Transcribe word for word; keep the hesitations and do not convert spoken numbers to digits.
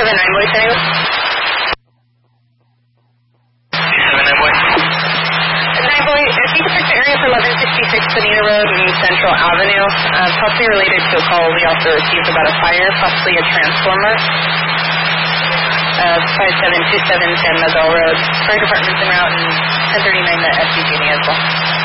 seven nine, boy, San Diego. nine, boy, if you could check the area for eleven sixty-six Bonita Road and Central Avenue, uh, possibly related to a call we also received about a fire, possibly a transformer. Uh, five seven two seven San Miguel Road. Fire department's en route and ten thirty-nine the S D G as well.